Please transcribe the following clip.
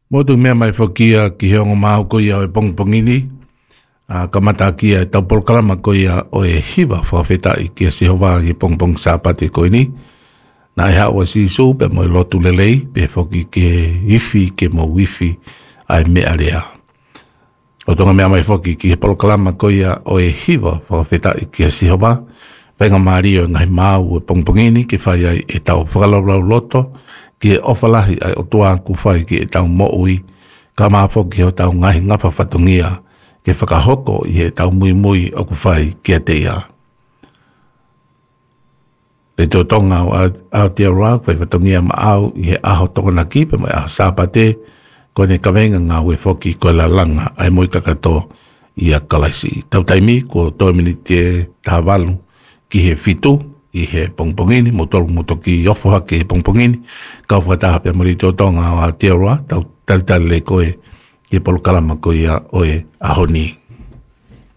Mo tu mea mai whakia ki heongo maho ko ia o e pongpongini. Kamata kia e tau polkalama ko ia o e hiwa whawhetai ki a Sehova i pongpong sāpate ko ini. Na e hawa si so pe mo i lotu lelei pe whaki ke ifi ke mo wifi ai mea rea. O tonga mea mai whaki ki he polkalama ko ia o e hiwa whawhetai ki a Sehova. Whenga maari o ngai mau e pongpongini ki whai ai e tau whakalarau loto. Ki e ofalahi ai o tua ku whai ki e tau mo'ui, ka maafo ki o tau ngahi ngapa whatungia, ki whakahoko i he tau mui mui o ku whai ki a te ia. Le tō tonga o Aotearoa, whai whatungia ma au i he aho tokona kipe mai aho sāpate, ko ne kawenga ngā ue whoki ko la langa ai moi kakato i a kalaisi. Tau taimi ko tōmini te tāwalu ki he fitu, i he pongpongini, mo tolu mo toki ofo hake he pongpongini, kau whataha pia mori tō tonga o Aotearoa, tau talitali le koe, ki polo kalama koe a oe ahoni.